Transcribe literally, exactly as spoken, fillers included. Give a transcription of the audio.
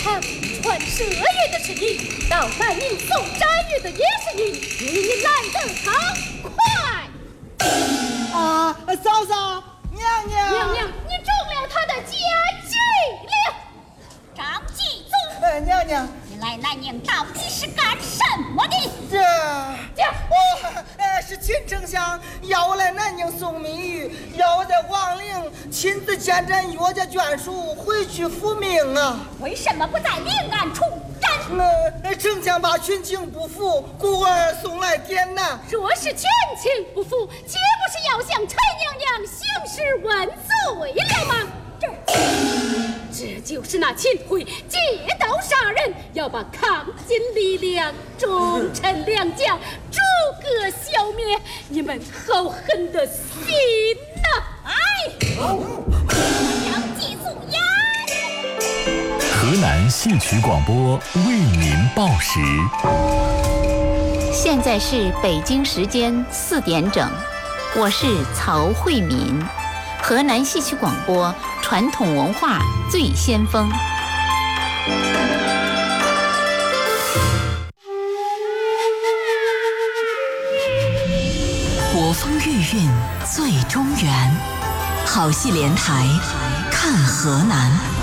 场传蛇人的是你，到南宁送斋女的也是你，你来得好快！ 啊，嫂嫂，娘娘， 娘娘，你中了他的奸计了！ 张继宗， 哎，娘娘， 你来南宁到底是干什么的？ 这这我哎是秦丞相要我来南宁送密谕，要我在王陵亲自见证岳家眷属，回去复命啊。 为什么不在临安出战？ 那丞相把群情不服，故而送来点难。 若是群情不服，岂不是要向陈娘娘兴师问罪了吗？这这就是那秦桧借刀杀人，要把抗金力量、忠臣良将逐个消灭，你们好狠的心呐！ 哎，张继宗呀！ 河南戏曲广播为您报时。 现在是北京时间四点整，我是曹慧敏，河南戏曲广播传统文化最先锋。 国风韵韵最中原，好戏连台看河南。